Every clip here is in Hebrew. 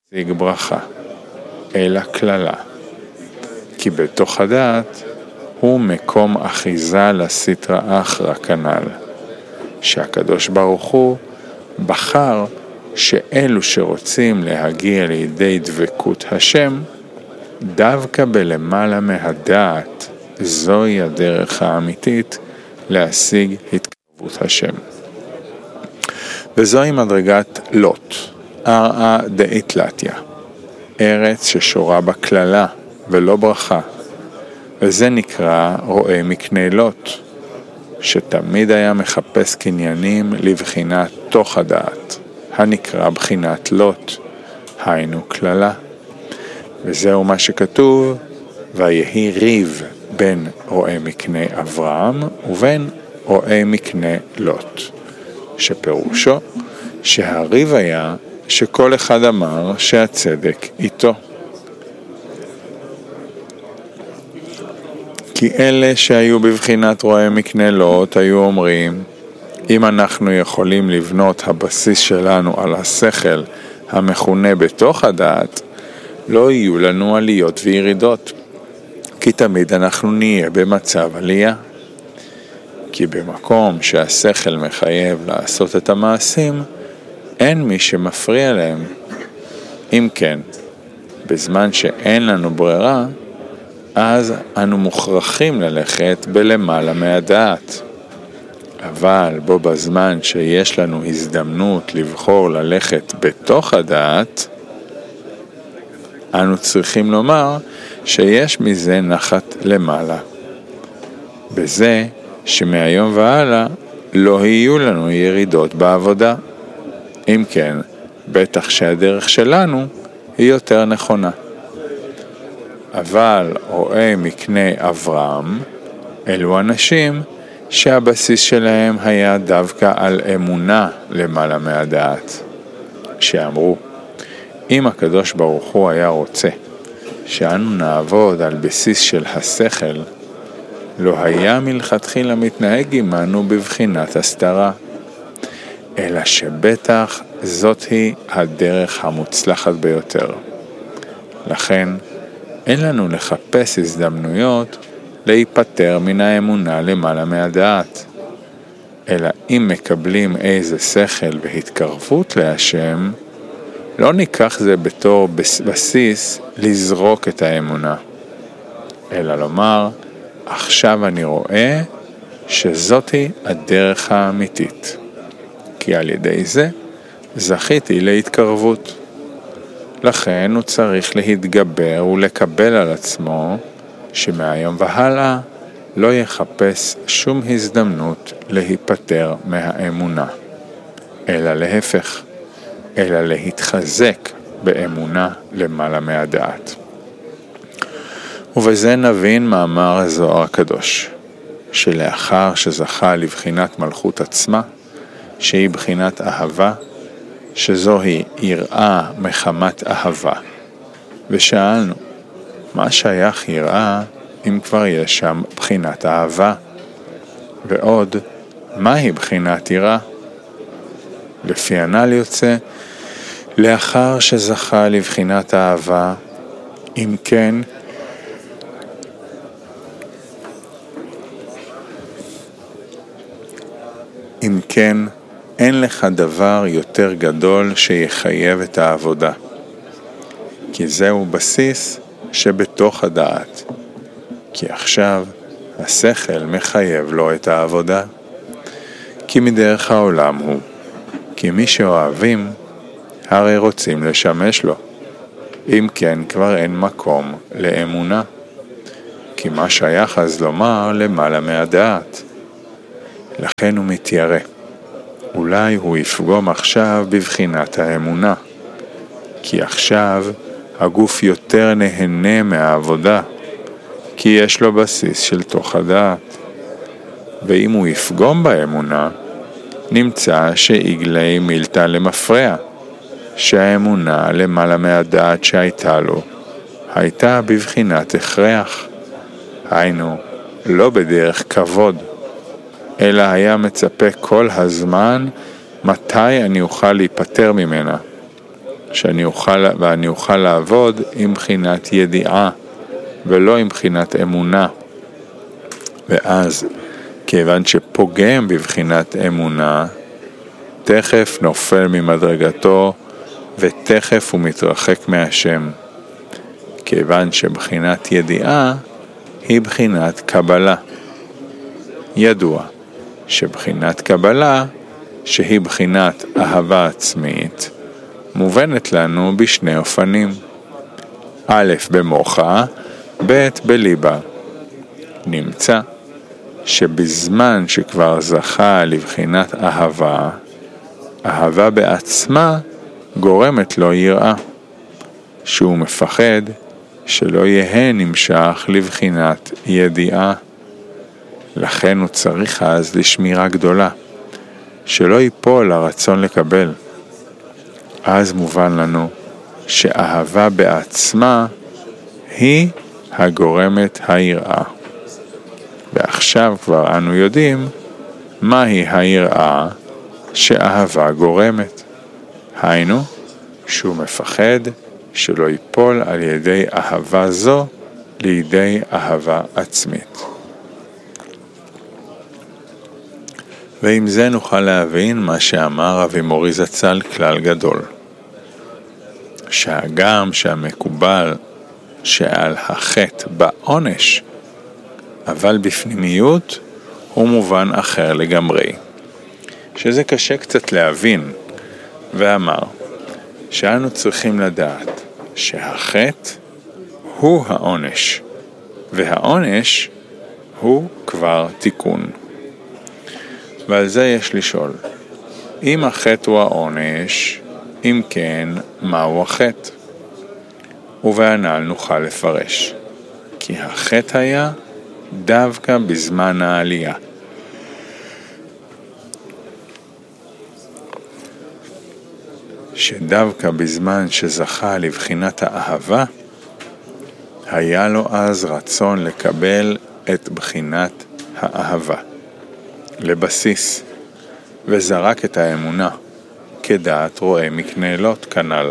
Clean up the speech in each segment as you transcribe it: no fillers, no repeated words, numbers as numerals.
להשיג ברכה, אלא כללה. כי בתוך הדעת הוא מקום אחיזה לסטרא אחרא כנ"ל, שהקדוש ברוך הוא בחר שאלו שרוצים להגיע לידי דבקות השם, דווקא בלמעלה מהדעת, זוהי הדרך האמיתית להשיג התקרבות השם. וזוהי מדרגת לוט, ארעא דאיתלתיא, ארץ ששורה בכללה ולא ברכה, וזה נקרא רואה מקנה לוט, שתמיד היה מחפש קניינים לבחינת תוך הדעת, הנקרא בחינת לוט, היינו כללה. וזהו מה שכתוב, ויהי ריב בין רואה מקנה אברהם ובין רואה מקנה לוט, שפירושו שהריב היה שכל אחד אמר שהצדק איתו. כי אלה שהיו בבחינת רואה מקנה לוט היו אומרים, אם אנחנו יכולים לבנות הבסיס שלנו על השכל המכונה בתוך הדעת, לא יהיו לנו עליות וירידות, כי תמיד אנחנו נהיה במצב עלייה. כי במקום שהשכל מחייב לעשות את המעשים, אין מי שמפריע להם. אם כן, בזמן שאין לנו ברירה, אז אנו מוכרחים ללכת בלמעלה מהדעת. אבל בו בזמן שיש לנו הזדמנות לבחור ללכת בתוך הדעת, אנו צריכים לומר שיש מזה נחת למעלה. בזה שמהיום והלאה לא יהיו לנו ירידות בעבודה. אם כן, בטח שהדרך שלנו היא יותר נכונה. אבל רואה מקנה אברהם, אלו אנשים שהבסיס שלהם היה דווקא על אמונה למעלה מהדעת. שאמרו, אם הקדוש ברוך הוא היה רוצה שאנו נעבוד על בסיס של השכל, לא היה מלכתחילה מתנהג עמנו בבחינת הסתרה, אלא שבטח זאת היא הדרך המוצלחת ביותר. לכן, אין לנו לחפש הזדמנויות להיפטר מן האמונה למעלה מהדעת, אלא אם מקבלים איזה שכל והתקרבות להשם, לא ניקח זה בתור בסיס לזרוק את האמונה, אלא לומר, עכשיו אני רואה שזאת היא הדרך האמיתית, כי על ידי זה זכיתי להתקרבות. לכן הוא צריך להתגבר ולקבל על עצמו שמהיום והלאה לא יחפש שום הזדמנות להיפטר מהאמונה, אלא להפך, אלא להתחזק באמונה למעלה מהדעת. ובזה נבין מאמר הזוהר הקדוש, שלאחר שזכה לבחינת מלכות עצמה, שהיא בחינת אהבה, שזוהי יראה מחמת אהבה. ושאלנו, מה שייך יראה אם כבר יש שם בחינת אהבה? ועוד, מהי בחינת יראה? לפי הנ"ל יוצא, לאחר שזכה לבחינת אהבה, אם כן, אין לך דבר יותר גדול שיחייב את העבודה. כי זהו בסיס שבתוך הדעת. כי עכשיו השכל מחייב לו את העבודה. כי מדרך העולם הוא. כי מי שאוהבים, הרי רוצים לשמש לו. אם כן, כבר אין מקום לאמונה. כי מה שייך אז לומר למעלה מהדעת. לכן הוא מתיירא. אולי הוא יפגום עכשיו בבחינת האמונה. כי עכשיו הגוף יותר נהנה מהעבודה. כי יש לו בסיס של תוך הדעת. ואם הוא יפגום באמונה, נמצא שעגלי מילתא למפרע, שהאמונה למעלה מהדעת שהייתה לו, הייתה בבחינת הכרח. היינו, לא בדרך כבוד, אלא היה מצפה כל הזמן מתי אני אוכל להיפטר ממנה. ואני אוכל לעבוד עם בחינת ידיעה ולא עם בחינת אמונה. ואז, כיוון שפוגם בבחינת אמונה, תכף נופל ממדרגתו ותכף הוא מתרחק מהשם. כיוון שבחינת ידיעה היא בחינת קבלה. ידוע שבחינת קבלה, שהיא בחינת אהבה עצמית, מובנת לנו בשני אופנים. א', במוחה, ב', בליבה. נמצא שבזמן שכבר זכה לבחינת אהבה, אהבה בעצמה גורמת לו יראה, שהוא מפחד שלא יהיה נמשך לבחינת ידיעה. לכן הוא צריך אז לשמירה גדולה, שלא ייפול הרצון לקבל. אז מובן לנו שאהבה בעצמה היא הגורמת היראה. ועכשיו כבר אנו יודעים מהי היראה שאהבה גורמת. היינו, שהוא מפחד שלא ייפול על ידי אהבה זו לידי אהבה עצמית. ועם זה נוכל להבין מה שאמר רבי מורי זצ"ל כלל גדול. שהגם שהמקובל שעל החטא בעונש, אבל בפנימיות הוא מובן אחר לגמרי. שזה קשה קצת להבין, ואמר שאנו צריכים לדעת שהחטא הוא העונש, והעונש הוא כבר תיקון. ועל זה יש לשאול, אם החטא הוא העונש, אם כן, מהו החטא? ובענל נוכל לפרש, כי החטא היה דווקא בזמן העלייה. שדווקא בזמן שזכה לבחינת האהבה, היה לו אז רצון לקבל את בחינת האהבה לבסיס, וזרק את האמונה כדעת רואה מקנלות כנל.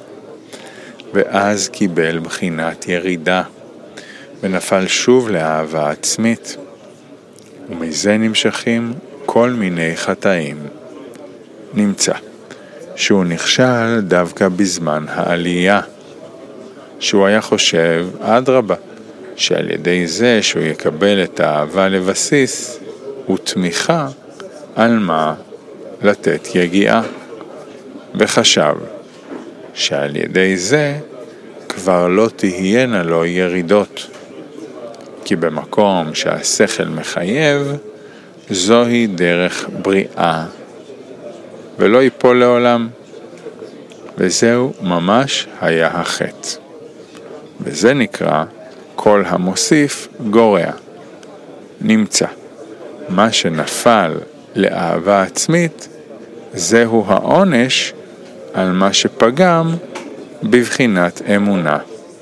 ואז קיבל בחינת ירידה, ונפל שוב לאהבה עצמית, ומזה נמשכים כל מיני חטאים. נמצא שהוא נכשל דווקא בזמן העלייה, שהוא היה חושב אדרבה, שעל ידי זה שהוא יקבל את האהבה לבסיס, הוא תמיכה על מה לתת יגיעה, וחשב שעל ידי זה כבר לא תהיינה לו ירידות, כי במקום שהשכל מחייב, זוהי דרך בריאה, ולא ייפול לעולם. וזהו ממש היה החטא. וזה נקרא כל המוסיף גורע. נמצא, מה שנפל לאהבה עצמית, זהו העונש על מה שפגם בבחינת אמונה.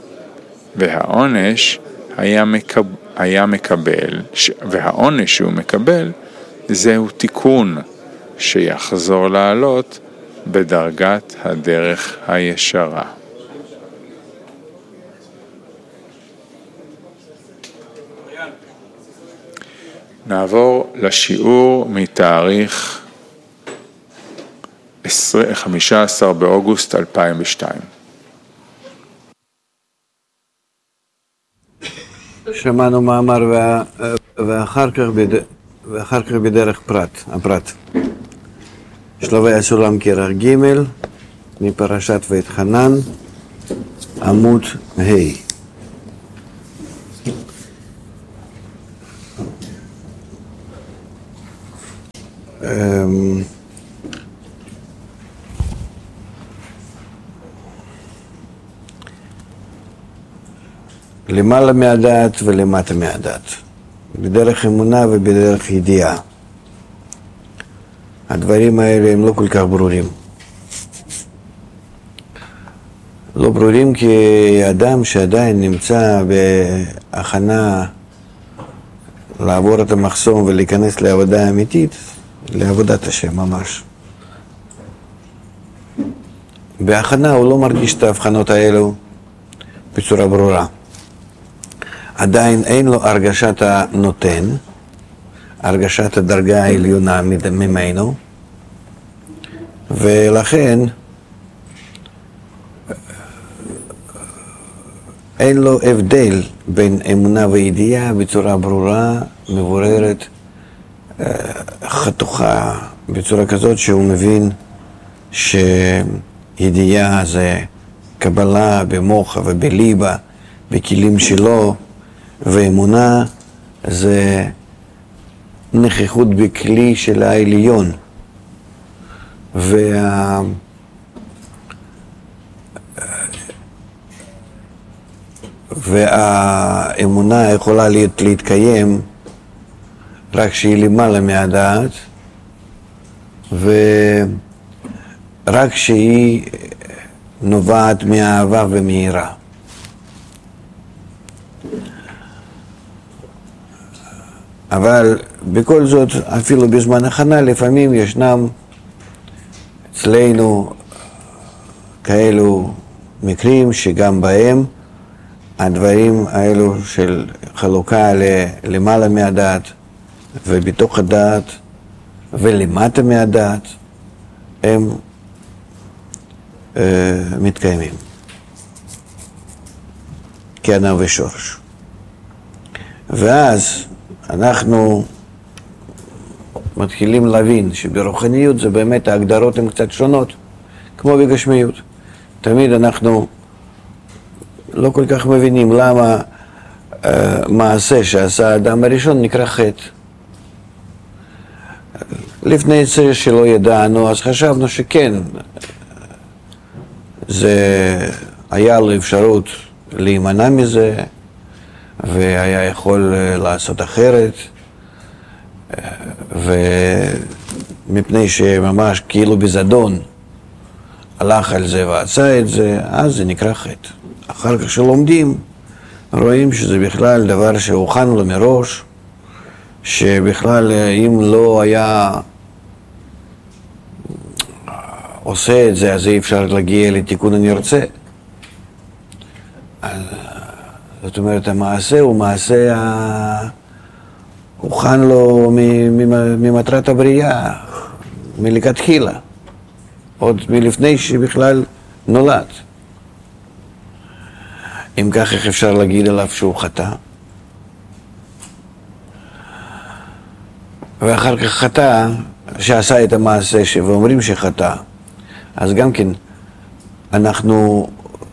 והעונש היה מקבל, והעונש שהוא מקבל, זהו תיקון שיחזור לעלות בדרגת הדרך הישרה. נעבור לשיעור מתאריך 15 באוגוסט 2002. שמענו מאמר ואחר כך בדרך הפרט. שלבי הסולם כרך ג' מפרשת ואתחנן, עמוד ה'. למעלה מהדעת ולמטה מהדעת, בדרך אמונה ובדרך ידיעה. הדברים האלה הם לא כל כך ברורים. לא ברורים כי אדם שעדיין נמצא בהכנה לעבור את המחסום ולהיכנס לעבודה אמיתית, לעבודת השם ממש. בהכנה הוא לא מרגיש את ההבחנות האלו בצורה ברורה. עדיין אין לו הרגשת הנותן, הרגשת הדרגה העליונה ממנו, ולכן אין לו הבדל בין אמונה וידיעה בצורה ברורה, מבוררת, חתוכה, בצורה כזאת שהוא מבין שידיעה זה קבלה במוח ובליבה, בכלים שלו, ואמונה זה נוכחות בכלי של העליון. והאמונה יכולה להתקיים רק שהיא למעלה מהדעת, ורק שהיא נובעת מהאהבה ומהירה. אבל בכל זאת, אפילו בזמן הכנה, לפעמים ישנם אצלנו כאלו מקרים שגם בהם הדברים האלו של חלוקה למעלה מהדעת ובתוך הדעת ולמטה מהדעת הם מתקיימים כענב ושורש. ואז אנחנו מתחילים להבין שברוחניות זה באמת ההגדרות הן קצת שונות, כמו בגשמיות. תמיד אנחנו לא כל כך מבינים למה מעשה שעשה האדם הראשון נקרא חטא. לפני זה שלא ידענו, אז חשבנו שכן, זה היה לו אפשרות להימנע מזה, והיה יכול לעשות אחרת, ומפני שממש כאילו בזדון הלך על זה ועשה את זה, אז זה נקרא חטא. אחר כך שלומדים, רואים שזה בכלל דבר שהוכן לו מראש, שבכלל אם לא היה עושה את זה, אז אי אפשר להגיע לתיקון הנרצה. זאת אומרת, המעשה הוא מעשה הוכן לו ממטרת הבריאה, מלכתחילה, עוד מלפני שבכלל נולד. אם כך, איך אפשר להגיד עליו שהוא חטא? ואחר כך חטא, שעשה את המעשה ואומרים שחטא, אז גם כן אנחנו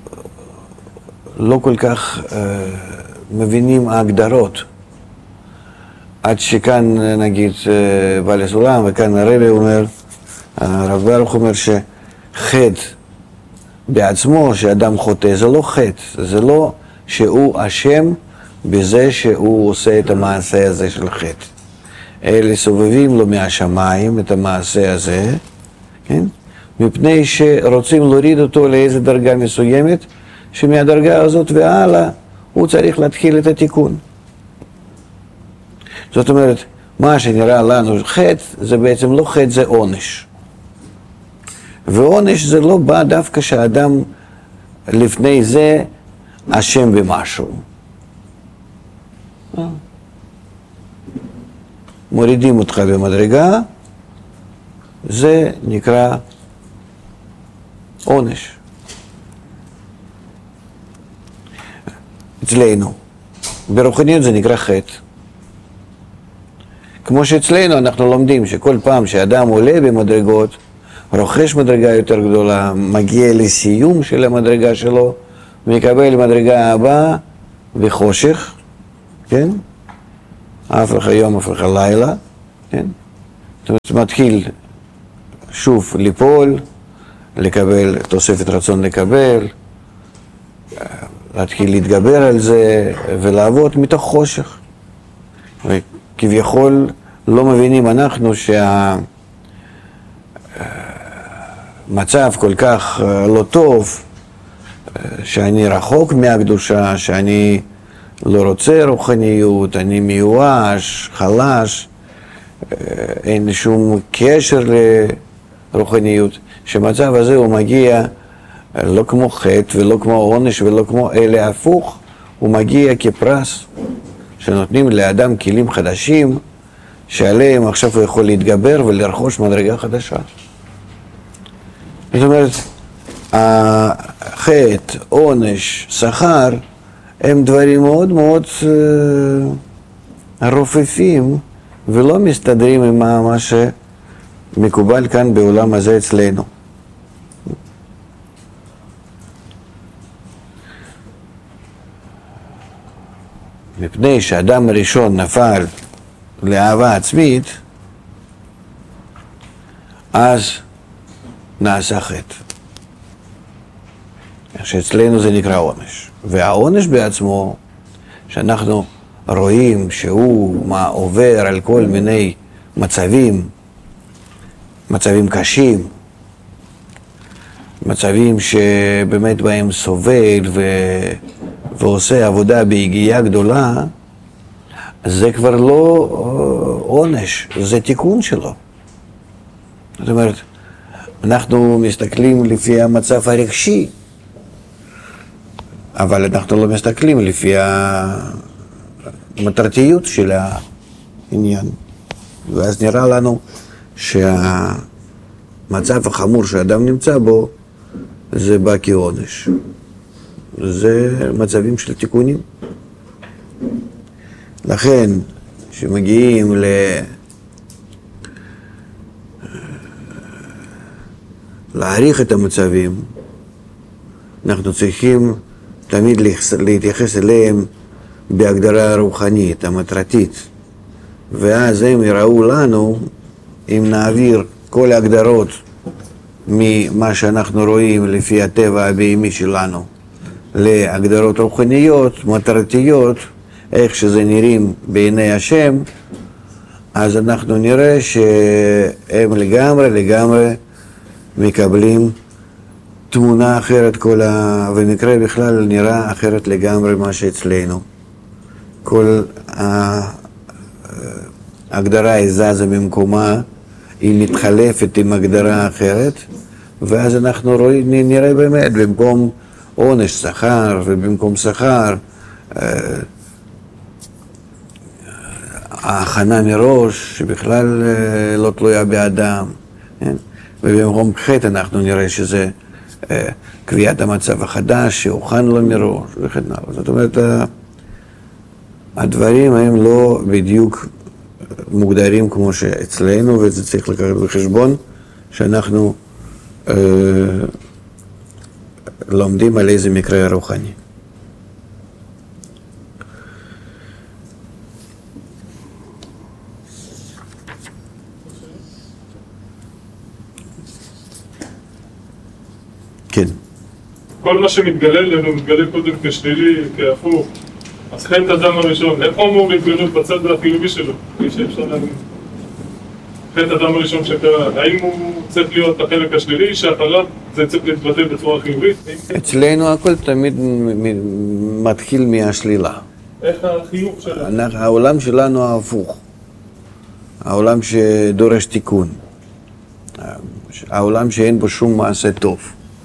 לא כל כך מבינים ההגדרות, עד שכאן נגיד בעל הסולם, וכאן הרבי אומר, הרב ברוך אומר שחטא בעצמו, שאדם חוטא, זה לא חטא, זה לא שהוא אשם בזה שהוא עושה את המעשה הזה של חטא. אלה סובבים לו מהשמיים את המעשה הזה, כן? מפני שרוצים להוריד אותו לאיזו דרגה מסוימת, שמהדרגה הזאת והלאה הוא צריך להתחיל את התיקון. זאת אומרת, מה שנראה לנו חטא, זה בעצם לא חטא, זה עונש. ועונש זה לא בא דווקא שהאדם לפני זה אשם במשהו. מורידים אותך במדרגה, זה נקרא עונש. אצלנו, ברוחניות זה נקרא חטא. כמו שאצלנו אנחנו לומדים שכל פעם שאדם עולה במדרגות, רוכש מדרגה יותר גדולה, מגיע לסיום של המדרגה שלו, מקבל מדרגה הבאה בחושך, כן? הפך היום, הפך הלילה, כן? זאת אומרת, מתחיל שוב ליפול, לקבל, תוספת רצון לקבל, להתחיל להתגבר על זה ולעבוד מתוך חושך. וכביכול לא מבינים אנחנו שהמצב כל כך לא טוב, שאני רחוק מהקדושה, שאני לא רוצה רוחניות, אני מיואש, חלש, אין לי שום קשר לרוחניות, שהמצב הזה הוא מגיע לא כמו חטא ולא כמו עונש ולא כמו אלא הפוך, הוא מגיע כפרס שנותנים לאדם כלים חדשים שעליהם עכשיו הוא יכול להתגבר ולרכוש מדרגה חדשה. זאת אומרת, החטא, עונש, שכר הם דברים מאוד מאוד רופפים ולא מסתדרים עם מה שמקובל כאן בעולם הזה אצלנו. מפני שאדם הראשון נפל לאהבה עצמית, אז נעשה חטא. שאצלנו זה נקרא עונש. והעונש בעצמו, שאנחנו רואים שהוא עובר על כל מיני מצבים קשים, מצבים שבאמת בהם סובל ועושה עבודה בהגיעה גדולה, זה כבר לא עונש, זה תיקון שלו. זאת אומרת, אנחנו מסתכלים לפי המצב הרגשי, אבל אנחנו לא מסתכלים לפי המטרתיות של העניין. ואז נראה לנו שהמצב החמור שאדם נמצא בו, זה בא כעונש. זה מצבים של תיקונים. לכן, כשמגיעים להעריך את המצבים, אנחנו צריכים תמיד להתייחס אליהם בהגדרה רוחנית, המטרתית. ואז הם יראו לנו, אם נעביר כל ההגדרות ממה שאנחנו רואים לפי הטבע הבהמי שלנו, להגדרות רוחניות, מטרתיות, איך שזה נראים בעיני השם, אז אנחנו נראה שהם לגמרי מקבלים תמונה אחרת, ומקרה בכלל נראה אחרת לגמרי מה שאצלנו. כל ההגדרה היא זזה ממקומה, היא מתחלפת עם הגדרה אחרת, ואז אנחנו נראה באמת, במקום עונש שכר, ובמקום שכר, ההכנה מראש, שבכלל לא תלויה באדם, ובמקום חטא אנחנו נראה שזה קביעת המצב החדש, שהוכן לו מראש, וכן הלאה. זאת אומרת, הדברים הם לא בדיוק מוגדרים כמו שאצלנו, וזה צריך לקחת בחשבון שאנחנו לומדים על איזה מקרה רוחני. כן. כל מה שמתגלה לנו מתגלה קודם כשלילי, כהפוך. אז חטא אדם הראשון, איך הוא אמור להתגלות בצד החיובי שלו? כפי שאפשר להגיד. חטא אדם הראשון שקרה, האם הוא צריך להיות החלק השלילי, שאחריו זה צריך להתבטא בצורה חיובית? אצלנו הכל תמיד מתחיל מהשלילה. איך החיוב שלנו? העולם שלנו ההפוך. העולם שדורש תיקון. העולם שאין בו שום מעשה טוב.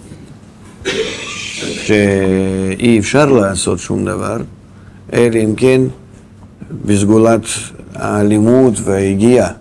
שאי אפשר לעשות שום דבר, אלא אם כן בסגולת הלימוד וההגיעה.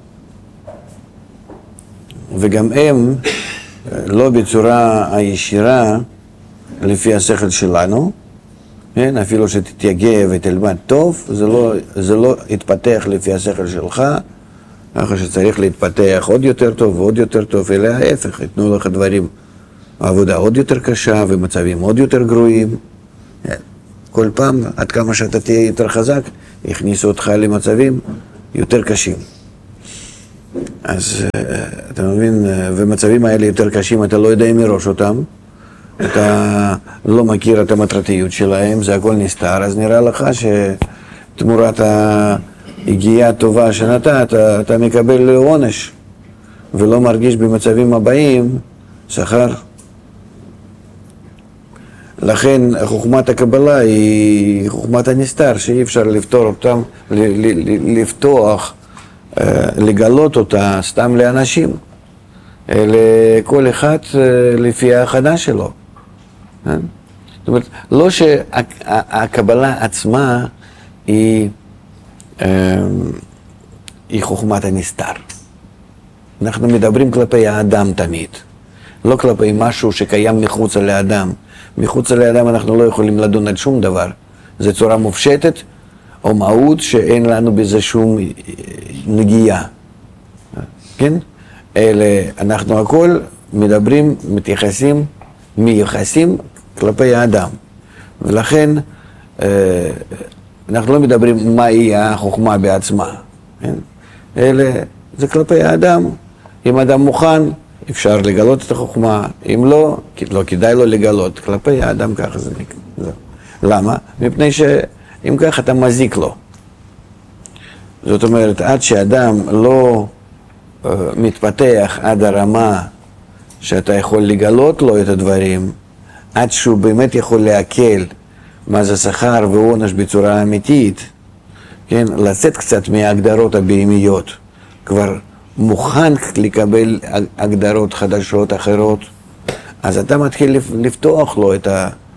וגם הם לא בצורה הישירה לפי השכל שלנו, כן? אפילו שתתייגע ותלמד טוב, זה לא יתפתח לפי השכל שלך, ככה שצריך להתפתח עוד יותר טוב ועוד יותר טוב, אלא ההפך, יתנו לך דברים, עבודה עוד יותר קשה ומצבים עוד יותר גרועים. כל פעם, עד כמה שאתה תהיה יותר חזק, יכניסו אותך למצבים יותר קשים. אז אתה מבין, ומצבים האלה יותר קשים, אתה לא יודע מראש אותם, אתה לא מכיר את המטרתיות שלהם, זה הכל נסתר, אז נראה לך שתמורת ההגיעה הטובה שנתת, אתה מקבל עונש, ולא מרגיש במצבים הבאים שכר. לכן חוכמת הקבלה היא חוכמת הנסתר, שאי אפשר לפתור אותם, לפתוח, לגלות אותה סתם לאנשים, לכל אחד לפי ההכנה שלו. זאת אומרת, לא שהקבלה עצמה היא חוכמת הנסתר. אנחנו מדברים כלפי האדם תמיד, לא כלפי משהו שקיים מחוץ לאדם. מחוץ לאדם אנחנו לא יכולים לדון על שום דבר. זו צורה מופשטת או מהות שאין לנו בזה שום נגיעה. כן? אנחנו הכל מדברים, מייחסים כלפי האדם. ולכן אנחנו לא מדברים מהי החוכמה בעצמה. כן? זה כלפי האדם. אם האדם מוכן, אפשר לגלות את החוכמה. אם לא, לא כדאי לו לגלות. כלפי האדם ככה זה נקרא. למה? מפני שאם כך אתה מזיק לו. זאת אומרת, עד שאדם לא מתפתח עד הרמה שאתה יכול לגלות לו את הדברים, עד שהוא באמת יכול להקל מה זה שכר ועונש בצורה אמיתית, כן? לצאת קצת מההגדרות הבהמיות, כבר מוכן לקבל הגדרות חדשות אחרות, אז אתה מתחיל לפתוח לו את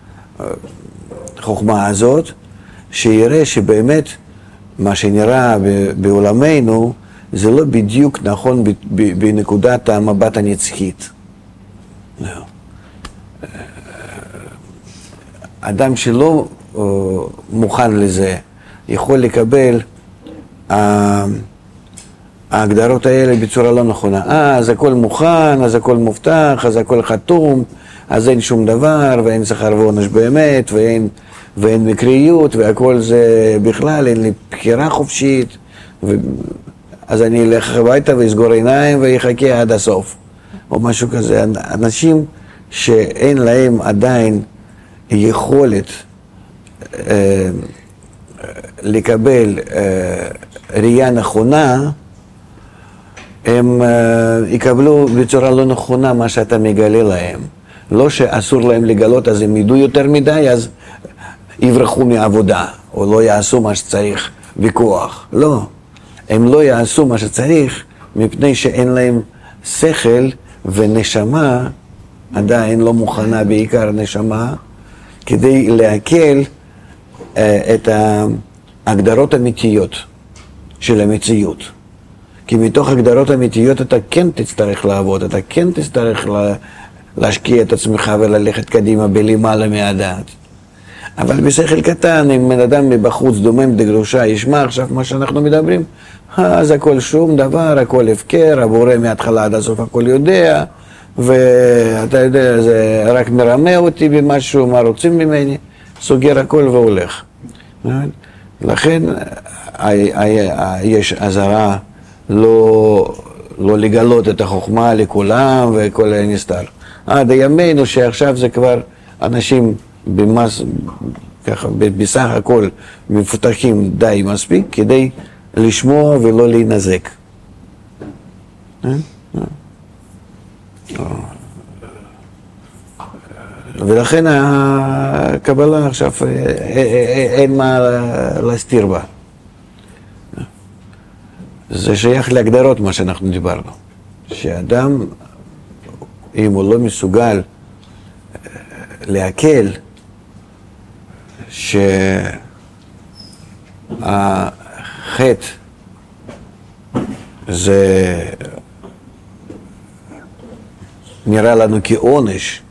החוכמה הזאת, שיראה שבאמת מה שנראה בעולמנו זה לא בדיוק נכון בנקודת המבט הנצחית. אדם שלא מוכן לזה יכול לקבל ההגדרות האלה בצורה לא נכונה. אז הכל מוכן, אז הכל מובטח, אז הכל חתום, אז אין שום דבר, ואין שכר ועונש באמת, ואין מקריות, והכל זה בכלל, אין לי בחירה חופשית, אז אני אלך הביתה ואסגור עיניים ויחכה עד הסוף, או משהו כזה. אנשים שאין להם עדיין יכולת לקבל ראייה נכונה, הם יקבלו בצורה לא נכונה מה שאתה מגלה להם. לא שאסור להם לגלות, אז הם ידעו יותר מדי, אז יברחו מעבודה, או לא יעשו מה שצריך בכוח. לא, הם לא יעשו מה שצריך, מפני שאין להם שכל ונשמה, עדיין לא מוכנה, בעיקר נשמה, כדי להקל את ההגדרות האמיתיות של המציאות. כי מתוך הגדרות אמיתיות אתה כן תצטרך לעבוד, אתה כן תצטרך להשקיע את עצמך וללכת קדימה בלמעלה מהדעת. אבל בשכל קטן, אם בן אדם מבחוץ דומם דגרושה ישמע עכשיו מה שאנחנו מדברים, אז הכל שום דבר, הכל הפקר, הבורא מההתחלה עד הסוף הכל יודע, ואתה יודע, זה רק מרמה אותי במשהו, מה רוצים ממני, סוגר הכל והולך. לכן יש עזרה לא לגלות את החוכמה לכולם וכל הנסתר. עד הימינו שעכשיו זה כבר אנשים ככה, בסך הכל מפותחים די מספיק כדי לשמוע ולא להינזק. ולכן הקבלה עכשיו אין מה להסתיר בה. זה שייך להגדרות מה שאנחנו דיברנו. שאדם, אם הוא לא מסוגל להקל שהחטא זה נראה לנו כעונש,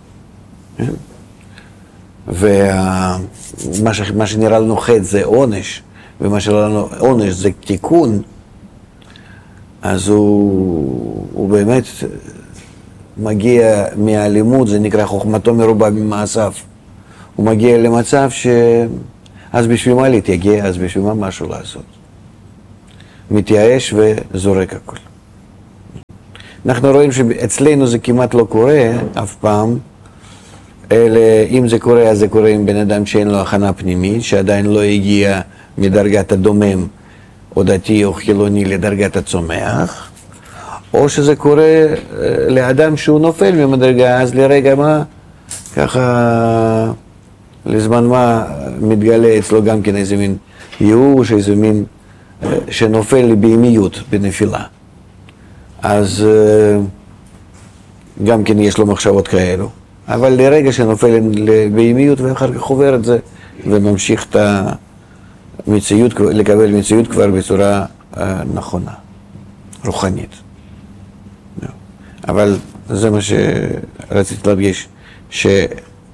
ומה שנראה לנו חטא זה עונש, ומה שנראה לנו עונש זה תיקון, אז הוא באמת מגיע מהלימוד, זה נקרא חוכמתו מרובה ממעשיו. הוא מגיע למצב אז בשביל מה להתייגע, אז בשביל מה משהו לעשות. מתייאש וזורק הכל. אנחנו רואים שאצלנו זה כמעט לא קורה אף פעם, אלא אם זה קורה, אז זה קורה עם בן אדם שאין לו הכנה פנימית, שעדיין לא הגיע מדרגת הדומם, או דתי או חילוני לדרגת הצומח, או שזה קורה לאדם שהוא נופל ממדרגה, אז לרגע מה, ככה לזמן מה מתגלה אצלו גם כן איזה מין ייאוש, איזה מין שנופל לבהמיות בנפילה. אז גם כן יש לו מחשבות כאלו. אבל לרגע שנופל בימיות ואחר כך עובר את זה וממשיך את המציאות, לקבל מציאות כבר בצורה נכונה, רוחנית. אבל זה מה שרציתי להדגיש, שאי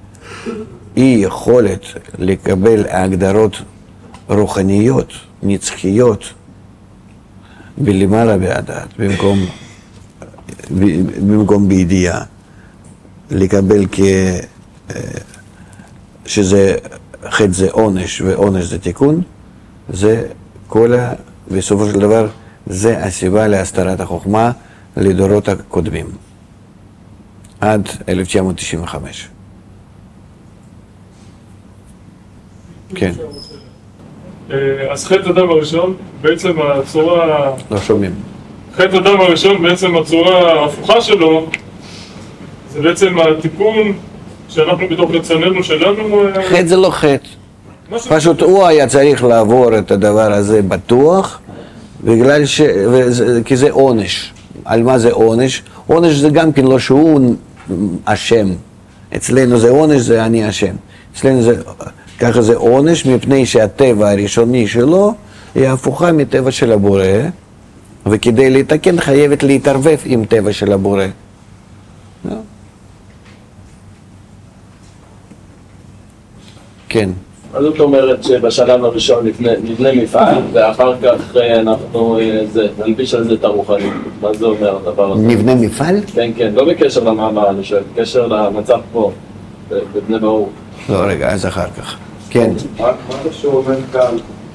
יכולת לקבל הגדרות רוחניות, נצחיות, בלמעלה בהדעת, במקום בידיעה, לקבל שזה חטא זה עונש ועונש זה תיקון, זה כל בסופו של דבר זה הסיבה להסתרת החוכמה לדורות הקודמים, עד 1995. כן. אז חטא אדם הראשון, בעצם הצורה... לא שומעים. חטא אדם הראשון, בעצם הצורה ההפוכה שלו, זה בעצם התיקון שאנחנו בתוך רצוננו שלנו... חטא זה לא חטא. פשוט הוא היה צריך לעבור את הדבר הזה בטוח, בגלל כי זה עונש. על מה זה עונש? עונש זה גם כן לא שהוא אשם. אצלנו זה עונש, זה אני אשם. אצלנו זה... ככה זה עונש, מפני שהטבע הראשוני שלו היא הפוכה מטבע של הבורא, וכדי להתקן חייבת להתערבב עם טבע של הבורא. כן. מה זאת אומרת שבשלב הראשון נבנה מפעל, ואחר כך אנחנו נלביש על זה את הרוחנית? מה זה אומר הדבר הזה? נבנה מפעל? כן, כן, לא בקשר למאמר, אני שואל, בקשר למצב פה, בבני ברוך. לא, רגע, אז אחר כך. כן. מה אתה שאומר כאן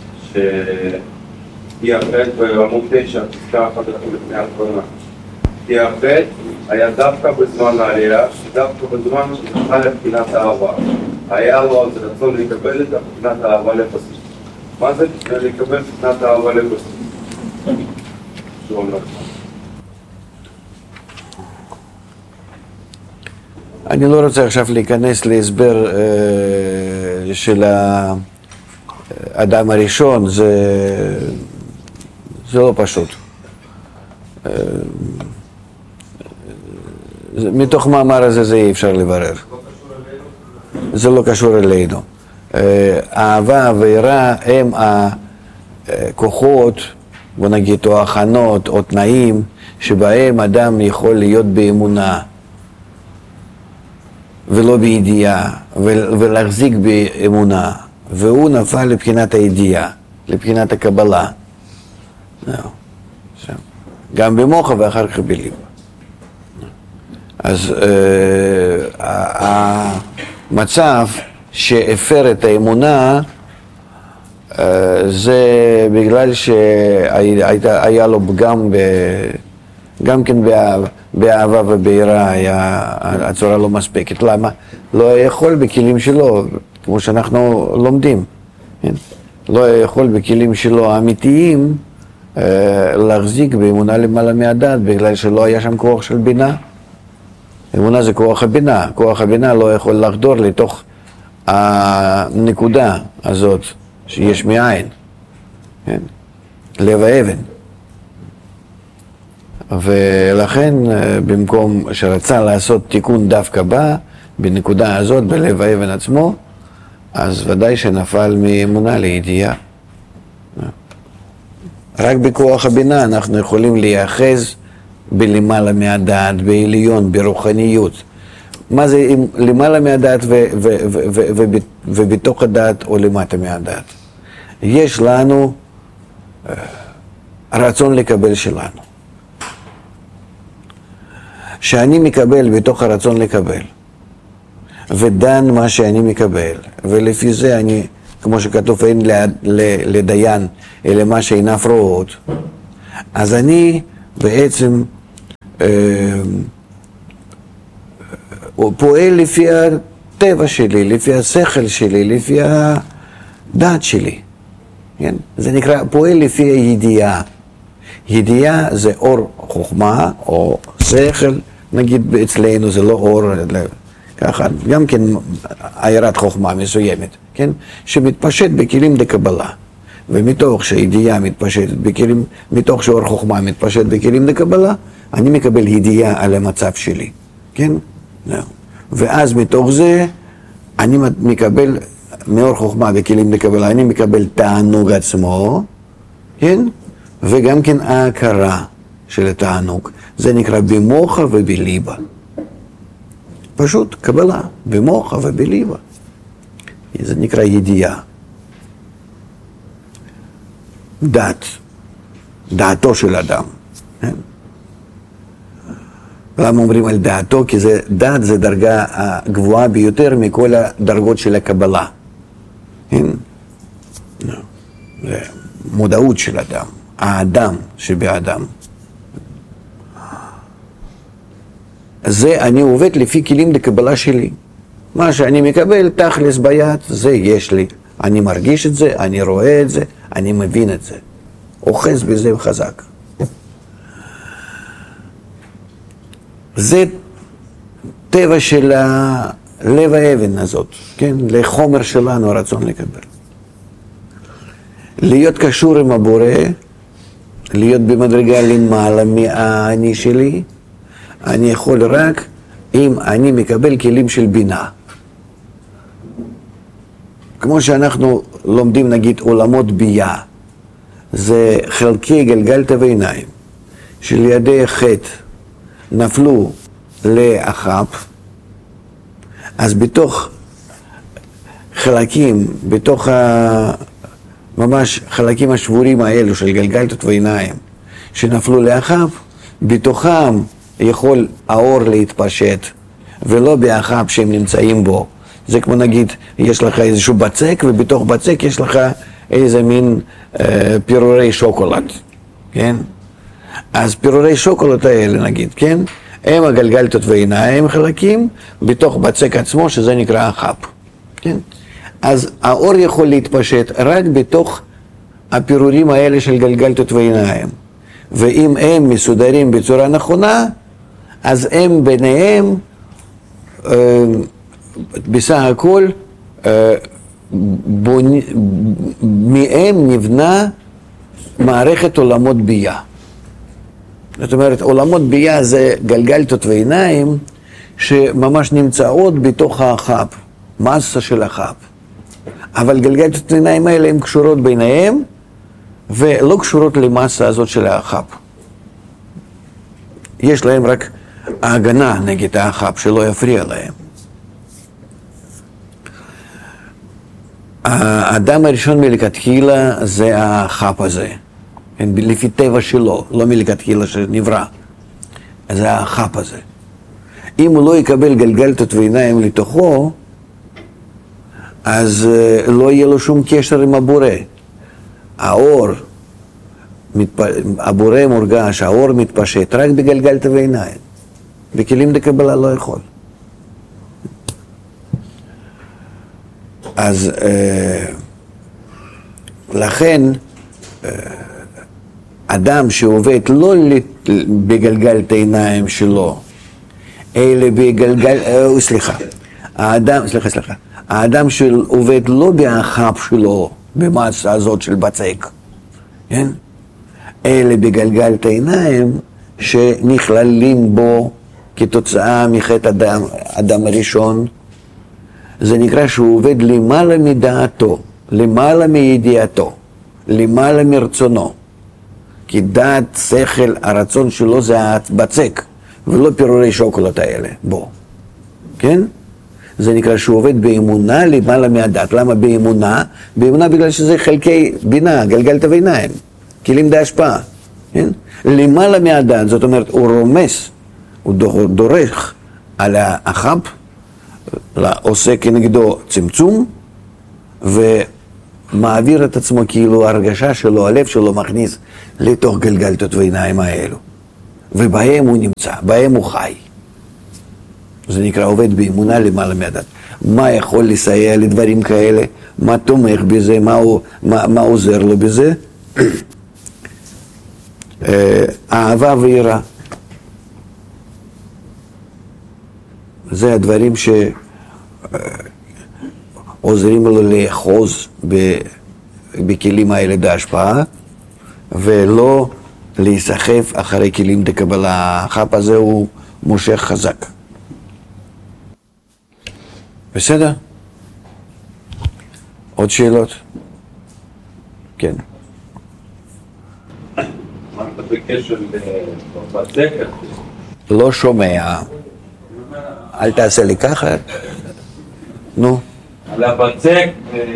כי החטא בעמוד 9, פסקה אחת לפני האחרונה. כי החטא היה דווקא בזמן העלייה, דווקא בזמן שזכה לבחינת האהבה. היה לו אז רצון לקבל את בחינת האהבה לבסיס. מה זה לקבל בחינת האהבה לבסיס? שאומר לך. אני לא רוצה עכשיו להיכנס להסבר של האדם הראשון, זה לא פשוט. מתוך מאמר הזה זה אי אפשר לברר. זה לא קשור אלינו. אהבה ויראה הם הכוחות, בוא נגיד, או הכנות, או תנאים, שבהם אדם יכול להיות באמונה. ולא בידיעה, ולהחזיק באמונה, והוא נפל לבחינת הידיעה, לבחינת הקבלה. גם במוח ואחר כך בליב. אז המצב שהפר את האמונה, זה בגלל שהיה לו פגם גם כן באהבה וביראה, הצורה לא מספקת. למה? לא יכול בכלים שלו, כמו שאנחנו לומדים, לא יכול בכלים שלו האמיתיים להחזיק באמונה למעלה מהדעת, בגלל שלא היה שם כוח של בינה. אמונה זה כוח הבינה. כוח הבינה לא יכול לחדור לתוך הנקודה הזאת שיש מאין, לב האבן. ולכן במקום שרצה לעשות תיקון דווקא בה, בנקודה הזאת, בלב האבן עצמו, אז ודאי שנפל מאמונה לידיעה. רק בכוח הבינה אנחנו יכולים להיאחז בלמעלה מהדעת, בעליון, ברוחניות. מה זה למעלה מהדעת ובתוך הדעת או למטה מהדעת? יש לנו רצון לקבל שלנו. שאני מקבל בתוך הרצון לקבל, ודן מה שאני מקבל, ולפי זה אני, כמו שכתוב, אין לדיין אלא מה שאינן רואות, אז אני בעצם פועל לפי הטבע שלי, לפי השכל שלי, לפי הדעת שלי. כן? זה נקרא פועל לפי הידיעה. ידיעה זה אור חוכמה או שכל, נגיד אצלנו זה לא אור, ככה, גם כן עיירת חוכמה מסוימת, כן? שמתפשט בכלים דקבלה. ומתוך שהידיעה מתפשטת בכלים, מתוך שאור חוכמה מתפשט בכלים דקבלה, אני מקבל ידיעה על המצב שלי, כן? ואז מתוך זה אני מקבל, מאור חוכמה וכלים לקבלה, אני מקבל תענוג עצמו, כן? וגם כן ההכרה של התענוג. זה נקרא במוחה ובליבה. פשוט קבלה, במוחה ובליבה. זה נקרא ידיעה. דעתו של אדם. כן? למה אומרים על דעתו? כי דעת זה דרגה הגבוהה ביותר מכל הדרגות של הקבלה. כן? זה מודעות של אדם, האדם שבאדם. זה אני עובד לפי כלים לקבלה שלי. מה שאני מקבל, תכלס ביד, זה יש לי. אני מרגיש את זה, אני רואה את זה, אני מבין את זה. אוחז בזה חזק. זה טבע של לב האבן הזאת, כן? לחומר שלנו הרצון לקבל. להיות קשור עם הבורא, להיות במדרגה למעלה מהאני שלי, אני יכול רק אם אני מקבל כלים של בינה. כמו שאנחנו לומדים נגיד עולמות בייה, זה חלקי גלגלתא ועיניים, שלידי חטא נפלו לאחאב, אז בתוך חלקים, בתוך ממש חלקים השבורים האלו של גלגלתות ועיניים שנפלו לאחאב, בתוכם יכול האור להתפשט, ולא באחאב שהם נמצאים בו. זה כמו נגיד, יש לך איזשהו בצק, ובתוך בצק יש לך איזה מין פירורי שוקולד, כן? אז פירורי שוקולד האלה נגיד, כן? הם הגלגלתות ועיניים חלקים, בתוך בצק עצמו, שזה נקרא אחאב, כן? אז האור יכול להתפשט רק בתוך הפירורים האלה של גלגלתות ועיניים. ואם הם מסודרים בצורה נכונה, אז הם ביניהם, בסך הכל, מהם נבנה מערכת עולמות בייה. זאת אומרת, עולמות בייה זה גלגלתות ועיניים שממש נמצאות בתוך האחאב, מסה של האחאב. אבל גלגלתות ועיניים האלה הן קשורות ביניהם ולא קשורות למסה הזאת של האחאב. יש להם רק ההגנה נגד האחאב שלא יפריע להם. האדם הראשון מלכתחילה זה האחאב הזה, לפי טבע שלו, לא מלכתחילה שנברא. זה האחאב הזה. אם הוא לא יקבל גלגלתות ועיניים לתוכו, אז לא יהיה לו שום קשר עם הבורא. האור, הבורא מורגש, האור מתפשט רק בגלגלתות ועיניים. בכלים לקבלה לא יכול. אז לכן אדם שעובד לא בגלגלת העיניים שלו, אלא האדם שעובד לא באחאב שלו, במסה הזאת של בצק, כן? אלא בגלגלת העיניים שנכללים בו כתוצאה מחטא אדם הראשון, זה נקרא שהוא עובד למעלה מדעתו, למעלה מידיעתו, למעלה מרצונו. כי דעת, שכל, הרצון שלו זה הבצק, ולא פירורי שוקולד האלה בו. כן? זה נקרא שהוא עובד באמונה למעלה מהדעת. למה באמונה? באמונה בגלל שזה חלקי בינה, גלגלתא ועיניים, כלים דהשפעה. כן? למעלה מהדעת, זאת אומרת, הוא רומס, הוא דורך על האחאב, עושה כנגדו צמצום, ומעביר את עצמו כאילו הרגשה שלו, הלב שלו מכניס לתוך גלגלתות ועיניים האלו. ובהם הוא נמצא, בהם הוא חי. זה נקרא עובד באמונה למעלה מהדת. מה יכול לסייע לדברים כאלה? מה תומך בזה? מה עוזר לו בזה? אהבה ויראה. זה הדברים שעוזרים לו לאחוז בכלים האלה בהשפעה, ולא להיסחף אחרי כלים דקבלה. האחאב הזה הוא מושך חזק. בסדר? עוד שאלות? כן. מה אתה בקשר לבצק? לא שומע. אל תעשה לי ככה. נו. על הבצק,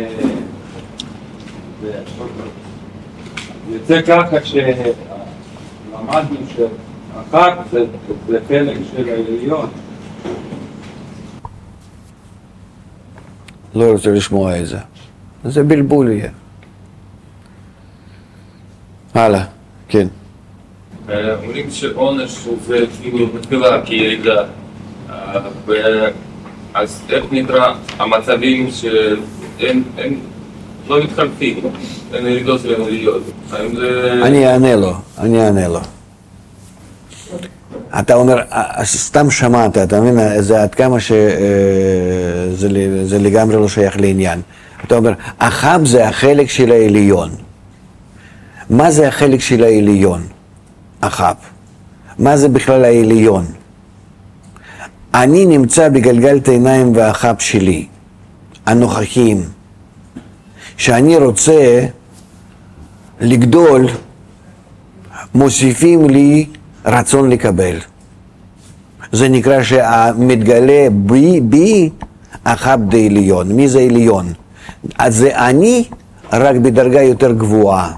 יוצא ככה שלמדנו שהחג זה חלק של העליון. לא רוצה לשמוע את זה. זה בלבול יהיה. הלאה, כן. אומרים שעונש זה כאילו מתחילה כירידה, אז איך נקרא המצבים שהם לא מתחלפים, אין ירידות ואין עליות? אני אענה לו. אתה אומר, סתם שמעת, אתה מבין, זה עד כמה שזה לגמרי לא שייך לעניין. אתה אומר, החב זה החלק של העליון. מה זה החלק של העליון? החב. מה זה בכלל העליון? אני נמצא בגלגל העיניים והחב שלי, הנוכחיים. שאני רוצה לגדול, מוסיפים לי רצון לקבל. זה נקרא שמתגלה בי החב דעליון. מי זה עליון? אז זה אני רק בדרגה יותר גבוהה.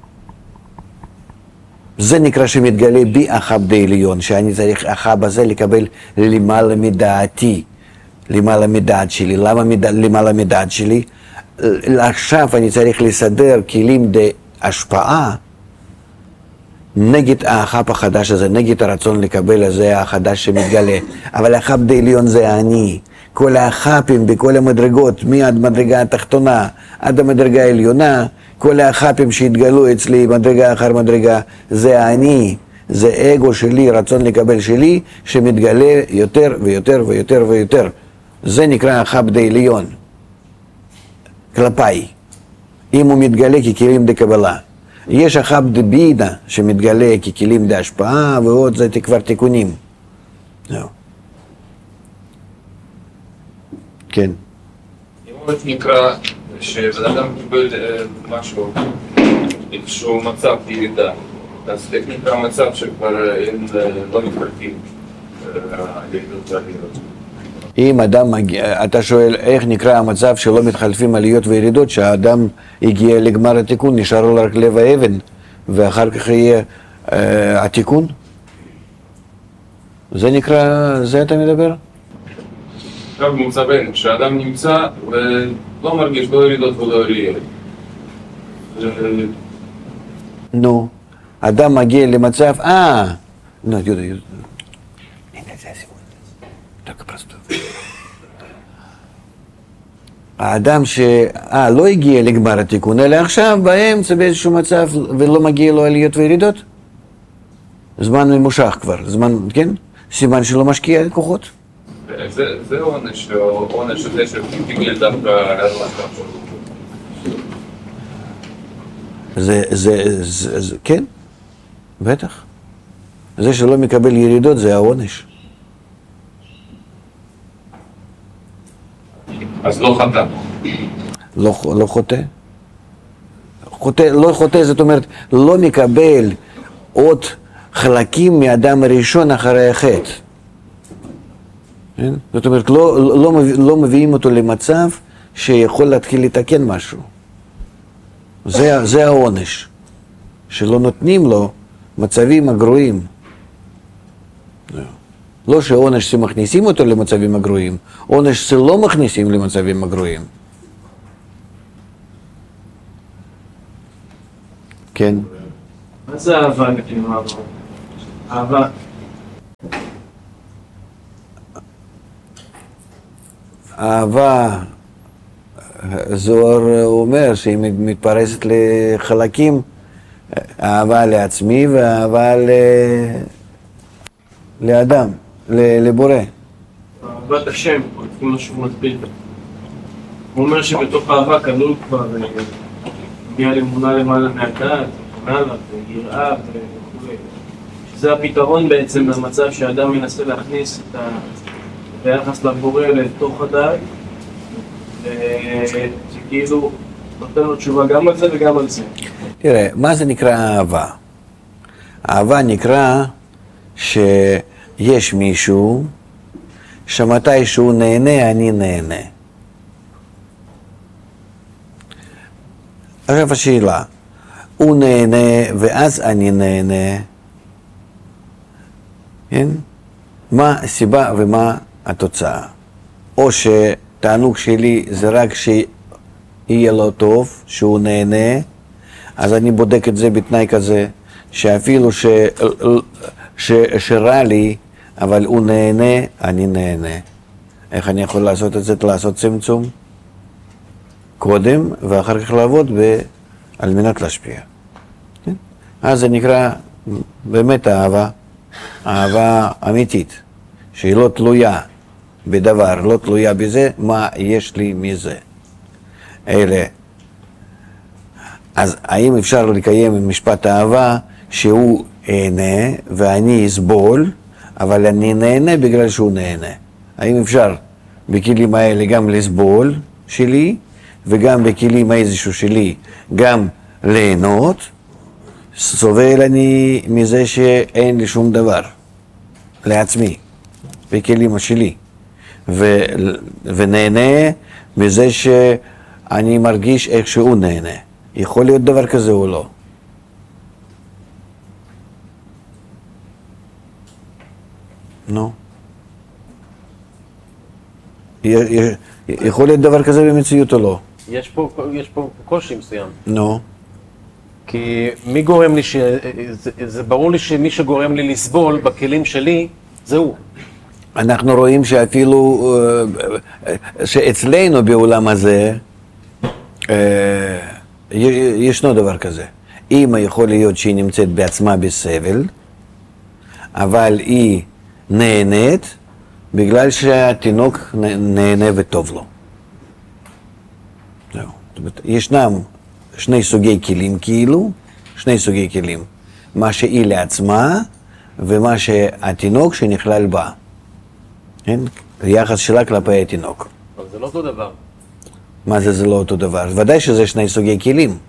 זה נקרא שמתגלה בי החב דעליון, שאני צריך החב הזה לקבל למעלה מדעתי, למעלה מדעת שלי. למה למעלה מדעת שלי? עכשיו אני צריך לסדר כלים להשפעה נגד החב החדש הזה, נגד הרצון לקבל הזה החדש שמתגלה. אבל החב דעליון זה אני. כל החפים בכל המדרגות, מהמדרגה התחתונה עד המדרגה העליונה, כל החפים שהתגלו אצלי מדרגה אחר מדרגה, זה אני, זה אגו שלי, רצון לקבל שלי, שמתגלה יותר ויותר ויותר ויותר. זה נקרא החב דעליון. כלפיי, אם הוא מתגלה ככלים דקבלה. יש החב דבינה שמתגלה ככלים דהשפעה, ועוד זה כבר תיקונים. זהו. כן. אם הוא נקרא שבן אדם קיבל משהו, איזשהו מצב ירידה, אז איך נקרא מצב שכבר לא מתחלפים הירידות והעליות? אם אדם מגיע, אתה שואל איך נקרא המצב שלא מתחלפים עליות וירידות, שהאדם הגיע לגמר התיקון, נשאר לו רק לב האבן, ואחר כך יהיה התיקון? זה נקרא, זה אתה מדבר? עכשיו מצבנו, שהאדם נמצא ולא מרגיש לא ירידות ולא עליות. נו, אדם מגיע למצב, נו, יהודה. האדם לא הגיע לגמר התיקון, אלא עכשיו באמצע באיזשהו מצב ולא מגיע לו עליות וירידות? זמן ממושך כבר, זמן, כן? סימן שלא משקיע כוחות? זה עונש, או עונש הזה שתגל דווקא על המצב. כן, בטח. זה שלא מקבל ירידות זה העונש. אז לא חטא. לא חוטא. לא חוטא, זאת אומרת, לא מקבל עוד חלקים מאדם הראשון אחרי החטא. זאת אומרת, לא מביאים אותו למצב שיכול להתחיל לתקן משהו. זה העונש. שלא נותנים לו מצבים הגרועים. לא שעונש שמכניסים אותו למצבים הגרועים, עונש שלא מכניסים למצבים הגרועים. כן. מה זה אהבה לפי מה? אהבה. אהבה, זוהר אומר שהיא מתפרסת לחלקים, אהבה לעצמי ואהבה לאדם, לבורא. אהבת השם, לפי מה שהוא מסביר. הוא אומר שבתוך אהבה כלול כבר מגיע לאמונה למעלה מהדעת, ומעלה, ויראה וכו'. שזה הפתרון בעצם למצב שהאדם מנסה להכניס את היחס לבורא לתוך הדעת, שכאילו נותן לו תשובה גם על זה וגם על זה. תראה, מה זה נקרא אהבה? אהבה נקרא שיש מישהו שמתי שהוא נהנה, אני נהנה. עכשיו השאלה, הוא נהנה ואז אני נהנה, כן? מה הסיבה ומה התוצאה? או שתענוג שלי זה רק שיהיה לו טוב, שהוא נהנה, אז אני בודק את זה בתנאי כזה, שאפילו שרע לי, אבל הוא נהנה, אני נהנה. איך אני יכול לעשות את זה? לעשות צמצום קודם, ואחר כך לעבוד על מנת להשפיע. כן? אז זה נקרא באמת אהבה, אהבה אמיתית, שהיא לא תלויה בדבר, לא תלויה בזה, מה יש לי מזה. אלה. אז האם אפשר לקיים משפט אהבה שהוא נהנה ואני אסבול, אבל אני נהנה בגלל שהוא נהנה? האם אפשר בכלים האלה גם לסבול שלי, וגם בכלים איזשהו שלי גם ליהנות? סובל אני מזה שאין לי שום דבר לעצמי בכלים שלי, ונהנה מזה שאני מרגיש איך שהוא נהנה. יכול להיות דבר כזה או לא? נו. יכול להיות דבר כזה במציאות או לא? יש פה קושי מסוים. נו. כי מי גורם לי זה ברור לי שמי שגורם לי לסבול בכלים שלי, זה הוא. אנחנו רואים שאפילו, שאצלנו בעולם הזה, ישנו דבר כזה. אמא יכול להיות שהיא נמצאת בעצמה בסבל, אבל היא נהנית בגלל שהתינוק נהנה וטוב לו. זהו. ישנם שני סוגי כלים כאילו, שני סוגי כלים. מה שהיא לעצמה ומה שהתינוק שנכלל בה. כן? היחס שלה כלפי התינוק. אבל זה לא אותו דבר. מה זה לא אותו דבר? ודאי שזה שני סוגי כלים.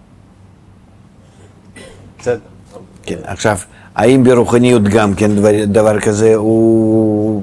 בסדר. כן, עכשיו, האם ברוחניות גם כן דבר כזה הוא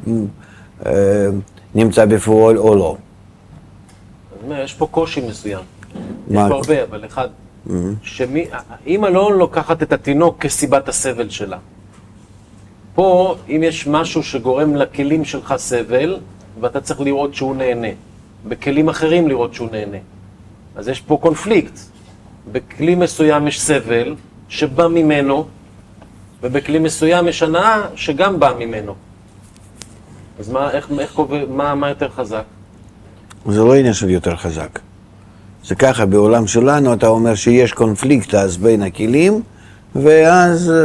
נמצא בפועל או לא? אני אומר, יש פה קושי מסוים. יש מה? פה הרבה, אבל אחד. האמא לא לוקחת את התינוק כסיבת הסבל שלה. פה, אם יש משהו שגורם לכלים שלך סבל, ואתה צריך לראות שהוא נהנה. בכלים אחרים לראות שהוא נהנה. אז יש פה קונפליקט. בכלי מסוים יש סבל שבא ממנו, ובכלי מסוים יש הנאה שגם בא ממנו. אז מה יותר חזק? זה לא עניין של יותר חזק. זה ככה, בעולם שלנו אתה אומר שיש קונפליקט אז בין הכלים, ואז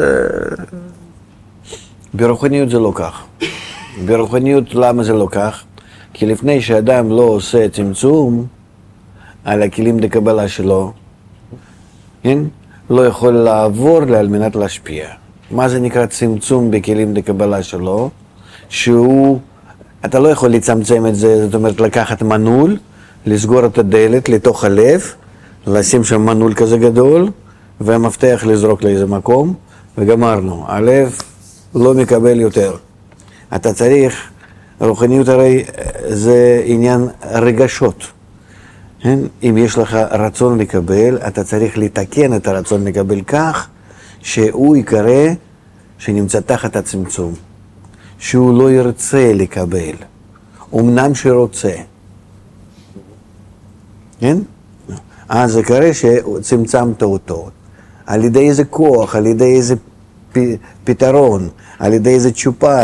ברוחניות זה לא כך. ברוחניות למה זה לא כך? כי לפני שאדם לא עושה צמצום על הכלים לקבלה שלו, כן? לא יכול לעבור על מנת להשפיע. מה זה נקרא צמצום בכלים לקבלה שלו? אתה לא יכול לצמצם את זה, זאת אומרת לקחת מנעול, לסגור את הדלת לתוך הלב, לשים שם מנעול כזה גדול, והמפתח לזרוק לאיזה מקום, וגמרנו. הלב לא מקבל יותר. אתה צריך, רוחניות הרי זה עניין רגשות. אם יש לך רצון לקבל, אתה צריך לתקן את הרצון לקבל כך, שהוא יקרא שנמצא תחת הצמצום. שהוא לא ירצה לקבל, אמנם שרוצה. כן? אז זה קרה שצמצמת אותו. על ידי איזה כוח, על ידי איזה פתרון, על ידי איזה צ'ופר,